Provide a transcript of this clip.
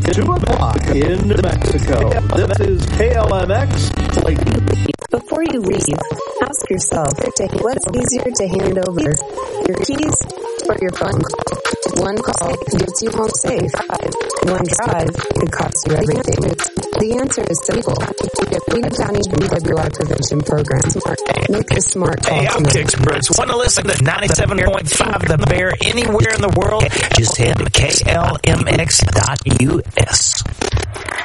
2 o'clock in Mexico. This is KLMX Clayton. Before you leave, ask yourself what's easier to hand over, your keys or your phone. One call gets you home safe. One drive could cost you everything. The answer is simple. Green County DWI Prevention Program. Make the smart call. Hey, I'm Dix Brooks. Want to listen to 97.5 The Bear anywhere in the world? Just head to KLMX.us.